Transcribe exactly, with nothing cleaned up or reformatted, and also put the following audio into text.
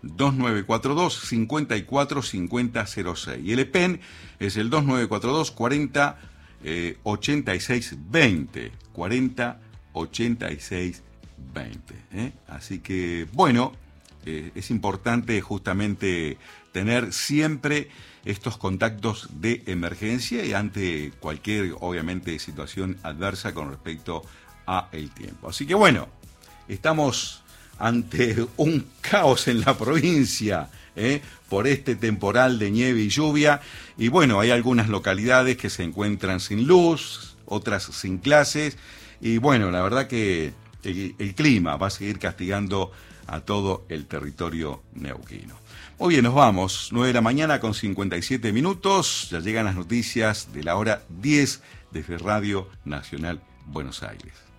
dos nueve cuatro dos, cinco cuatro cinco cero cero seis. Y el E P E N es el dos nueve cuatro dos, cuarenta, ochenta y seis veinte. cuarenta, ochenta y seis veinte. ¿eh? Así que, bueno, eh, es importante justamente tener siempre estos contactos de emergencia y ante cualquier, obviamente, situación adversa con respecto a el tiempo. Así que, bueno, estamos ante un caos en la provincia, ¿eh? por este temporal de nieve y lluvia, y bueno, hay algunas localidades que se encuentran sin luz, otras sin clases, y bueno, la verdad que el, el clima va a seguir castigando a todo el territorio neuquino. Muy bien, nos vamos, nueve de la mañana con cincuenta y siete minutos, ya llegan las noticias de la hora diez desde Radio Nacional Buenos Aires.